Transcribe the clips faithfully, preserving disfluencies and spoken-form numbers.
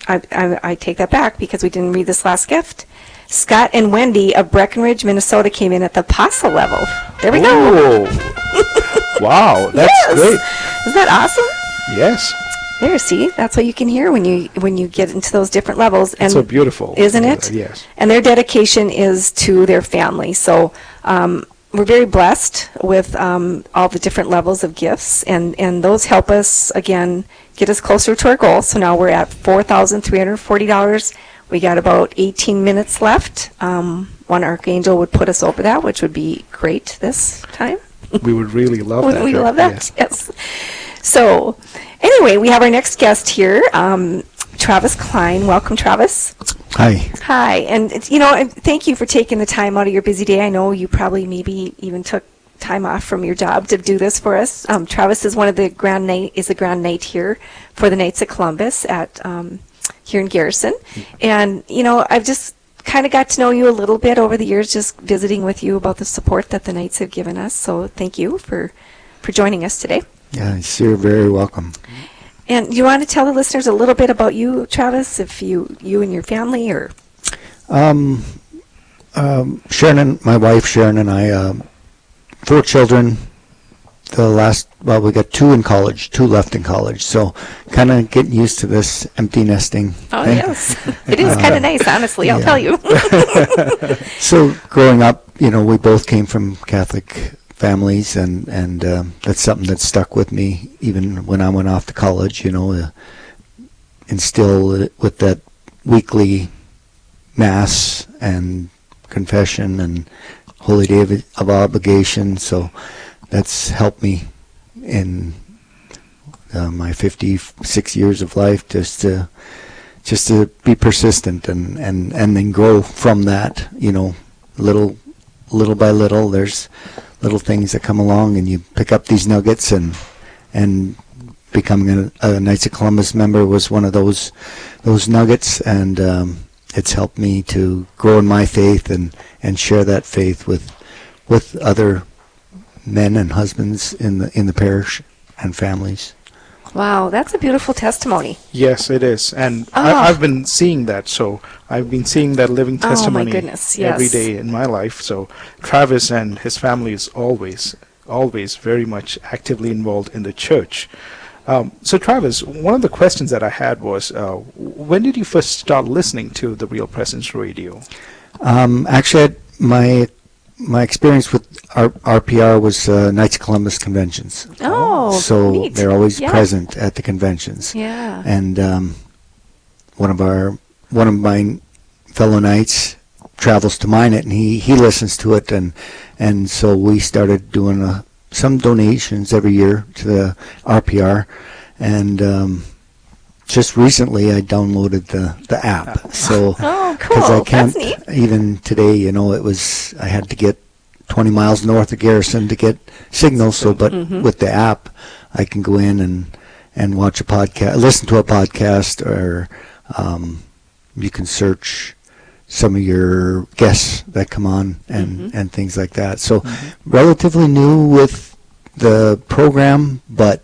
I, I, I take that back because we didn't read this last gift. Scott and Wendy of Breckenridge, Minnesota came in at the apostle level. There we go. Wow, that's yes. great. Isn't that awesome? Yes. There, see, that's what you can hear when you when you get into those different levels. And it's so beautiful. Isn't it? Uh, yes. And their dedication is to their family. So um, we're very blessed with um, all the different levels of gifts, and, and those help us, again, get us closer to our goal. So now we're at four thousand three hundred forty dollars. We got about eighteen minutes left. Um, one archangel would put us over that, which would be great this time. We would really love Wouldn't that. we right? love that? Yes. Yes. So, anyway, we have our next guest here, um, Travis Klein. Welcome, Travis. Hi. Hi, and it's, you know, and thank you for taking the time out of your busy day. I know you probably maybe even took time off from your job to do this for us. Um, Travis is one of the Grand Knight is the Grand Knight here for the Knights of Columbus at um, here in Garrison, and you know, I've just kind of got to know you a little bit over the years, just visiting with you about the support that the Knights have given us. So thank you for for joining us today. Yeah, you're very welcome. And you want to tell the listeners a little bit about you, Travis, if you you and your family, or Um, um, Sharon, and my wife Sharon, and I, uh, four children. The last, well, we got two in college, two left in college. So, kind of getting used to this empty nesting. oh thing. yes, it is kind of nice, honestly. I'll yeah. tell you. So, growing up, you know, we both came from Catholic families, and and um, that's something that stuck with me even when I went off to college. You know, uh, instill it with that weekly mass and confession and holy day of, of obligation. So that's helped me in uh, my fifty-six years of life, just to just to be persistent and and and then grow from that. You know, little little by little, there's little things that come along, and you pick up these nuggets, and and becoming a, a Knights of Columbus member was one of those those nuggets, and um, it's helped me to grow in my faith and and share that faith with with other men and husbands in the in the parish and families. Wow, that's a beautiful testimony. Yes, it is. And Oh. I, I've been seeing that. So I've been seeing that living Oh, my testimony goodness, every yes. day in my life. So Travis and his family is always, always very much actively involved in the church. Um, so Travis, one of the questions that I had was, uh, when did you first start listening to the Real Presence Radio? Um, actually, I- my my experience with R- RPR was uh, Knights of Columbus conventions. Oh, so neat. they're always Yeah. present at the conventions. Yeah. And um, one of our one of my fellow knights travels to Minot, and he, he listens to it, and and so we started doing uh some donations every year to the R P R, and um, just recently I downloaded the the app. So Oh, because cool. I can't That's neat. even today, you know, it was I had to get twenty miles north of Garrison to get signal. So, but Mhm. with the app, I can go in and and watch a podcast, listen to a podcast, or um, you can search some of your guests that come on and Mhm. and things like that. So, relatively new with the program, but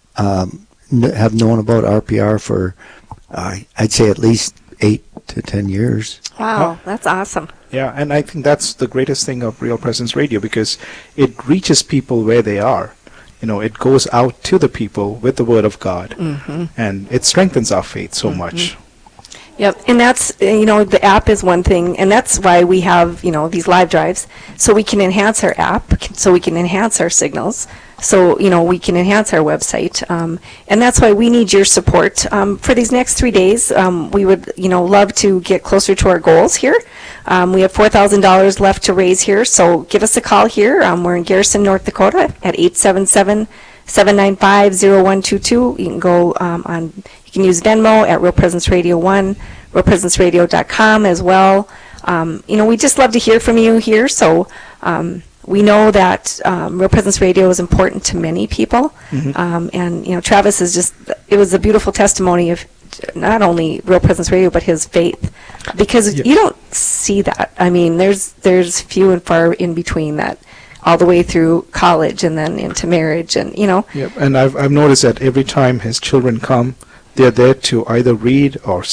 um, n- have known about R P R for uh, I'd say at least eight to ten years. Wow, that's awesome. Yeah, and I think that's the greatest thing of Real Presence Radio, because it reaches people where they are. You know, it goes out to the people with the Word of God, Mm-hmm. and it strengthens our faith so much. Yep, and that's, uh, you know, the app is one thing, and that's why we have, you know, these live drives, so we can enhance our app, c- so we can enhance our signals, so, you know, we can enhance our website, um, and that's why we need your support. Um, for these next three days, um, we would, you know, love to get closer to our goals here. Um, we have four thousand dollars left to raise here, so give us a call here. Um, we're in Garrison, North Dakota, at eight seven seven, seven nine five, zero one two two. You can go um, on, you can use Venmo at Real Presence Radio one, real presence radio dot com as well. Um, you know, we just love to hear from you here, so um, we know that um, Real Presence Radio is important to many people. Um, and, you know, Travis is just, it was a beautiful testimony of not only Real Presence Radio, but his faith. Because Yes. you don't see that. I mean, there's there's few and far in between that, all the way through college and then into marriage, and, you know. Yep, and I've I've noticed that every time his children come, they're there to either read or